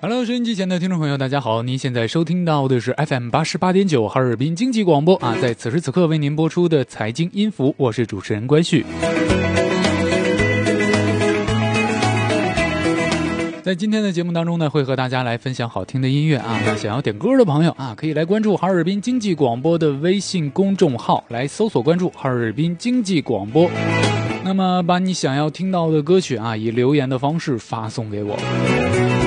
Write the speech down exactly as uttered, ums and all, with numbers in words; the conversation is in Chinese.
Hello， 收音机前的听众朋友，大家好！您现在收听到的是 F M 八十八点九哈尔滨经济广播啊，在此时此刻为您播出的财经音符，我是主持人关旭。在今天的节目当中呢，会和大家来分享好听的音乐啊。那想要点歌的朋友啊，可以来关注哈尔滨经济广播的微信公众号，来搜索关注哈尔滨经济广播。那么把你想要听到的歌曲啊，以留言的方式发送给我。